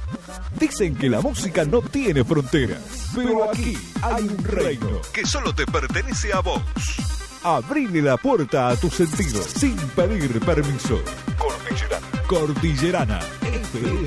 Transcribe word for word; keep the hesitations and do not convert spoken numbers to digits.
Dicen que la música no tiene fronteras, pero aquí hay un reino que solo te pertenece a vos. Abrile la puerta a tus sentidos sin pedir permiso. Cordillerana. Cordillerana F M.